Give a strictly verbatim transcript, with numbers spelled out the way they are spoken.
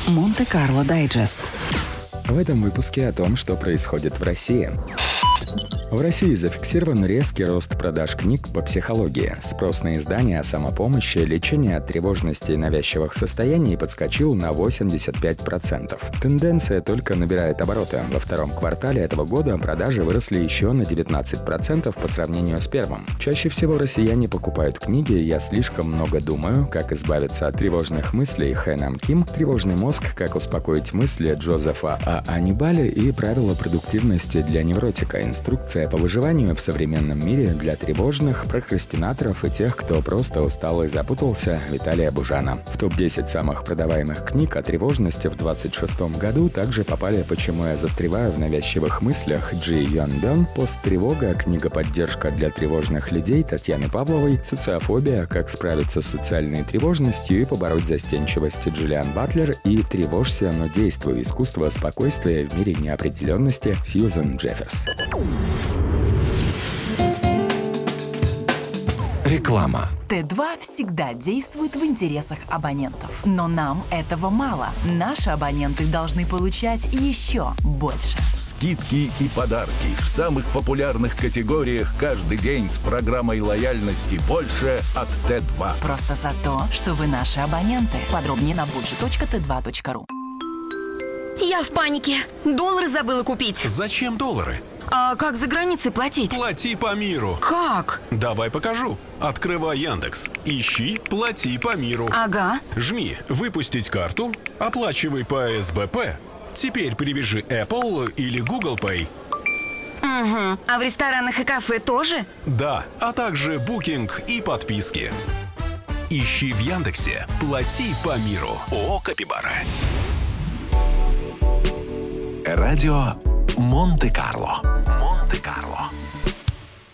Монте-Карло Дайджест. В этом выпуске о том, что происходит в России. В России зафиксирован резкий рост продаж книг по психологии. Спрос на издания о самопомощи, лечении от тревожности и навязчивых состояний подскочил на восемьдесят пять процентов. Тенденция только набирает обороты. Во втором квартале этого года продажи выросли еще на девятнадцать процентов по сравнению с первым. Чаще всего россияне покупают книги «Я слишком много думаю», «Как избавиться от тревожных мыслей» Хэ Нам Ким, «Тревожный мозг. Как успокоить мысли» Джозефа А. Анибали и «Правила продуктивности для невротика. Инструкция по выживанию в современном мире для тревожных, прокрастинаторов и тех, кто просто устал и запутался» Виталия Бужана. В топ десять самых продаваемых книг о тревожности в двадцать шестом году также попали «Почему я застреваю в навязчивых мыслях» Джи Юан Бён, «Посттревога. Книга-поддержка для тревожных людей» Татьяны Павловой, «Социофобия. Как справиться с социальной тревожностью и побороть застенчивость» Джиллиан Батлер и «Тревожься, но действуй. Искусство спокойствия в мире неопределенности» Сьюзен Джефферс. Реклама. Т два всегда действует в интересах абонентов. Но нам этого мало. Наши абоненты должны получать еще больше. Скидки и подарки в самых популярных категориях каждый день с программой лояльности «Больше» от Т два. Просто за то, что вы наши абоненты. Подробнее на budget точка тэ два точка ру. Я в панике. Доллары забыла купить. Зачем доллары? А как за границей платить? Плати по миру. Как? Давай покажу. Открывай Яндекс. Ищи «Плати по миру». Ага. Жми «Выпустить карту», оплачивай по эс бэ пэ. Теперь привяжи Apple или Google Pay. Угу. А в ресторанах и кафе тоже? Да, а также букинг и подписки. Ищи в Яндексе «Плати по миру». ООО «Капибара». Радио Монте-Карло. Монте-Карло.